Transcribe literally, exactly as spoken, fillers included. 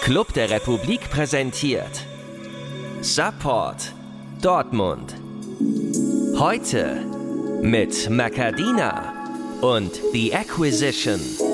Club der Republik präsentiert Support Dortmund. Heute mit Macadina und The Acquisition.